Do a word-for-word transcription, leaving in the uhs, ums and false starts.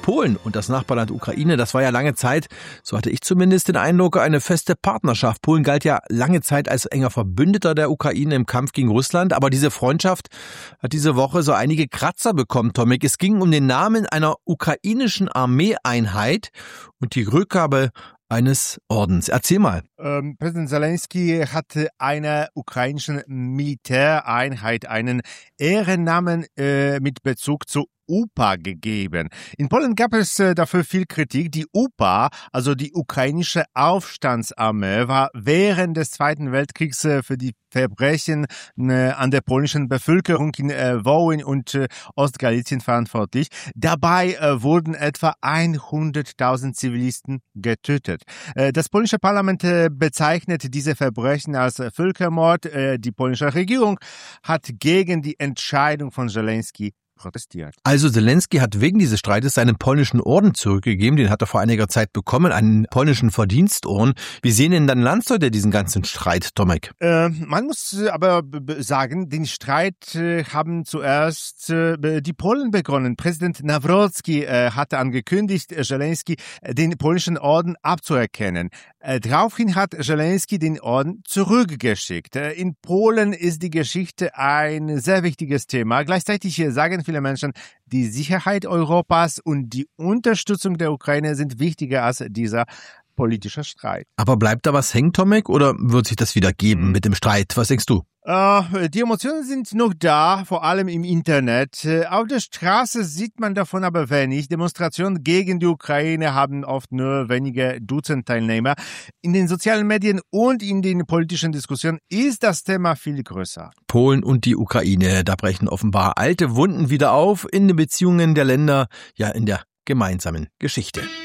Polen und das Nachbarland Ukraine, das war ja lange Zeit, so hatte ich zumindest den Eindruck, eine feste Partnerschaft. Polen galt ja lange Zeit als enger Verbündeter der Ukraine im Kampf gegen Russland, aber diese Freundschaft hat diese Woche so einige Kratzer bekommen, Tomek. Es ging um den Namen einer ukrainischen Armeeeinheit und die Rückgabe eines Ordens. Erzähl mal. Ähm, Präsident Zelensky hatte einer ukrainischen Militäreinheit einen Ehrennamen äh, mit Bezug zu U P A gegeben. In Polen gab es äh, dafür viel Kritik. Die U P A, also die ukrainische Aufstandsarmee, war während des Zweiten Weltkriegs äh, für die Verbrechen äh, an der polnischen Bevölkerung in äh, Wołyń und äh, Ostgalizien verantwortlich. Dabei äh, wurden etwa hunderttausend Zivilisten getötet. Äh, das polnische Parlament äh, bezeichnet diese Verbrechen als äh, Völkermord. Äh, die polnische Regierung hat gegen die Entscheidung von Zelensky protestiert. Also Zelensky hat wegen dieses Streites seinen polnischen Orden zurückgegeben. Den hat er vor einiger Zeit bekommen, einen polnischen Verdienstorden. Wie sehen denn dann Landsleute diesen ganzen Streit, Tomek? Äh, man muss aber sagen, den Streit äh, haben zuerst äh, die Polen begonnen. Präsident Nawrocki äh, hatte angekündigt, Zelensky äh, den polnischen Orden abzuerkennen. Äh, daraufhin hat Zelensky den Orden zurückgeschickt. Äh, in Polen ist die Geschichte ein sehr wichtiges Thema. Gleichzeitig äh, sagen viele Menschen, die Sicherheit Europas und die Unterstützung der Ukraine sind wichtiger als dieser politische Streit. Aber bleibt da was hängen, Tomek, oder wird sich das wieder geben mit dem Streit? Was denkst du? Uh, die Emotionen sind noch da, vor allem im Internet. Uh, auf der Straße sieht man davon aber wenig. Demonstrationen gegen die Ukraine haben oft nur wenige Dutzend Teilnehmer. In den sozialen Medien und in den politischen Diskussionen ist das Thema viel größer. Polen und die Ukraine, da brechen offenbar alte Wunden wieder auf in den Beziehungen der Länder, ja in der gemeinsamen Geschichte.